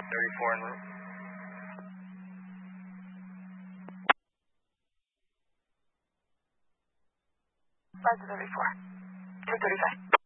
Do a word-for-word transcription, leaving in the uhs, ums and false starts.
thirty-four en route. Five to thirty-four. two thirty-five.